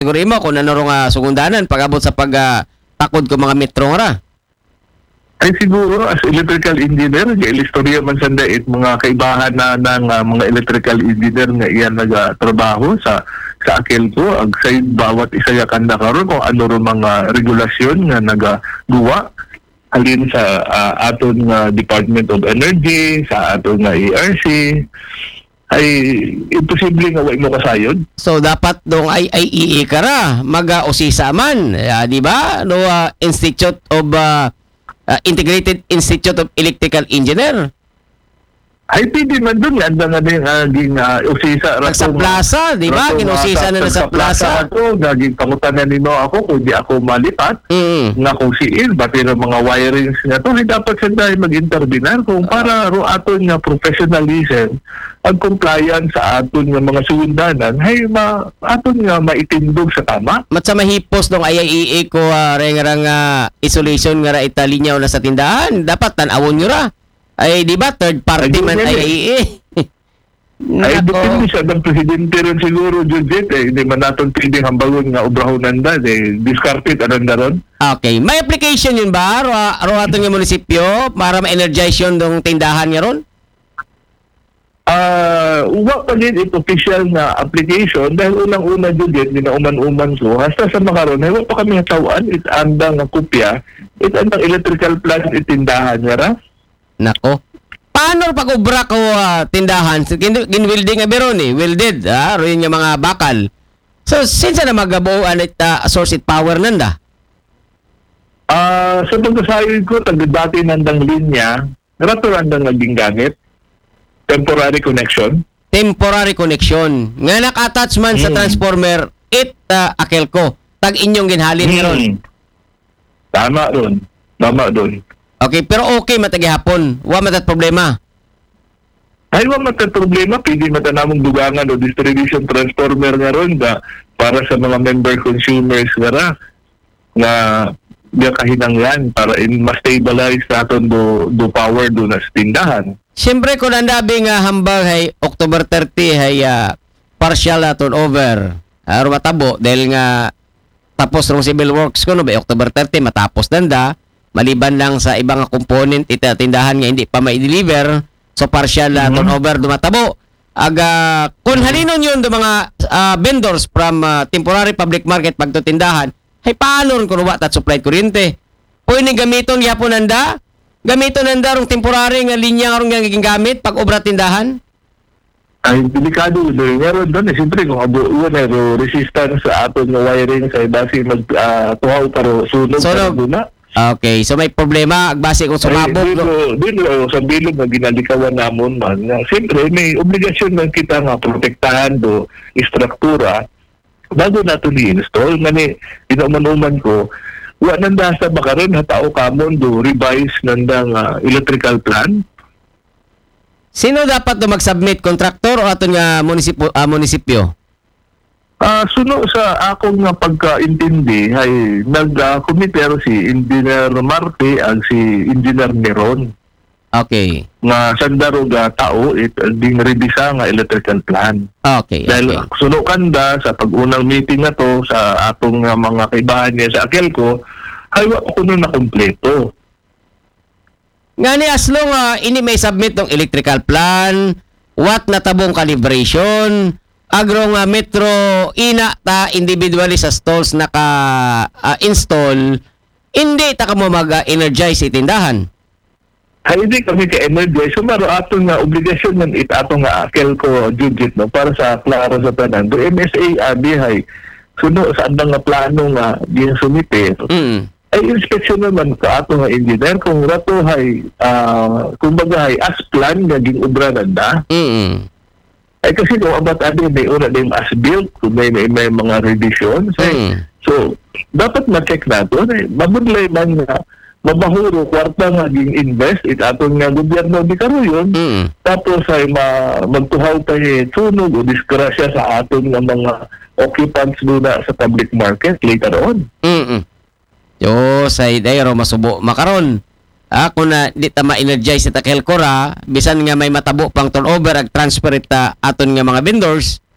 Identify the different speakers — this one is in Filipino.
Speaker 1: siguro imo kung ano nga sugundanan pag-abot sa takod ko mga metro nga ra.
Speaker 2: Ay siguro as electrical engineer, istorya man sanda mga kaibahan na ng mga electrical engineer nga iyan nagatrabaho sa AKELCO ag sa bawat isa ya kanda karon kung ano ro mga regulasyon nga nagaduwa halin sa aton nga Department of Energy, sa aton nga ERC ay imposible nga wa mo kasayod.
Speaker 1: So dapat dong IAEA ka ra mag-usisa man, di ba? No Institute of Integrated Institute of Electrical Engineer.
Speaker 2: Ay, pwede man doon. Anda nga din naging usisa.
Speaker 1: Sa plaza, di ba? Kinusisa na sa plaza.
Speaker 2: Ako, naging pangutanan nino ako kung di ako malipat. Nga kung siin, pati ng mga wirings nga to, ay dapat sila mag-interbinar kung para ro aton nga professionalism ang compliance sa aton nga mga suundanan, ay aton nga maitindog sa tama.
Speaker 1: Matsa mahipos nung IAEA ko rengarang isolation nga ra italinyaw na sa tindahan. Dapat tanawon nyo ra. Ay, di ba? Third party man IAEA.
Speaker 2: Ay, depende siya ng presidente rin siguro, Judith. Hindi man natin pwedeng hambagon nga obrahonan da. Discarded, anong na ron?
Speaker 1: Okay. May application yun ba? Ro ato nga munisipyo para ma-energize yun dong tindahan nga ron?
Speaker 2: Uwa pa din ito official na application dahil unang-una, Judith, ginauman-uman ko. Hasta sa makaroon, ay pa kami natawan, itandang kopya, itandang electrical plant itindahan nga ra.
Speaker 1: Nako. Paano pag-ubra ko tindahan? Gin-welding nga beron welded, roon yung mga bakal. So, sinsa na magabuuan it source it power nanda?
Speaker 2: Sa pagkasayod ko, tagdati nandang linya, rato nandang naging gamit, temporary connection.
Speaker 1: Temporary connection. Nga nak-attach man sa transformer, AKELCO. Tag inyong ginhalin ron.
Speaker 2: Tama ron.
Speaker 1: Okay, pero okay matagihapon. Wa matat problema.
Speaker 2: Ay, wa matat problema. Pwede matanamong dugangan o distribution transformer nga ron para sa mga member consumers nga diya kahinanglan para ma-stabilize natin do power do na tindahan.
Speaker 1: Siyempre, kung nandabi nga hambang ay October 30 ay partial turnover. Rumatabo dahil nga tapos ng civil works ko no ba October 30 matapos nanda. Maliban lang sa ibang component tindahan nga hindi pa mai-deliver, so partial turnover dumatabo. Kung halinon yun do mga vendors from temporary public market pagto tindahan, ay paano rin kung tat supply kuryente? Pwede gamiton yapon nanda? Gamiton nanda rong temporary nga linya nga rong nga gamit pag obra tindahan?
Speaker 2: Ay, delikado doon. Meron doon siyempre kung abuuan resistance sa aton nga wiring sa dasi tuhaw pero sunog.
Speaker 1: Okay, so may problema agbase kung sumabog.
Speaker 2: Dito sa bilog na ginalikawan namon man. Siyempre, may obligasyon man kita nga protektahan do istruktura bago nato ni-install. Ngani, inauman ko, wa nanda sa bakaron hatao kamon do revise nandang electrical plan.
Speaker 1: Sino dapat do mag-submit? Kontraktor o aton nga munisipyo?
Speaker 2: Suno sa akong nga pagkaintindi ay nag-committee si Engineer Marte at si Engineer Neron.
Speaker 1: Okay.
Speaker 2: Nga sandaro ga tao ding redisa nga electrical plan.
Speaker 1: Okay.
Speaker 2: Dahil suno kanda sa pag-unang meeting na to sa atong mga kaibahan niya sa AKELCO ay wa ko na kompleto.
Speaker 1: Ngani as long ini may submit ng electrical plan, what natabong calibration, agro nga metro ina ta individually sa stalls naka-install, hindi ta ka mo mag-energize itindahan.
Speaker 2: Ay, hindi kami ka-energize. So, maro ato nga obligasyon man ato nga AKELCO Judith no, para sa klaro sa tanan. Do MSA abihay, suno sa andang nga plano nga din sumite. Ay, inspeksyon naman ka ato nga engineer kung rato hay, kumbaga hay, as plan nga ging obra nanda. Ay kasi kung abat may una din as built, kung may mga revisions. So, dapat ma-check nato. Mabudlay man nga, mabahuro, kwarta nga ging invest, aton nga gobyerno di karoon. Tapos ay magtuhaw tayo sunog o disgrasya sa aton nga mga occupants doon sa public market later on.
Speaker 1: Yo, sa idayro masubo makaron. Kung na di ta ma-energize sa AKELCO ra, bisan nga may matabo pang turnover ag transfer ita aton nga mga vendors,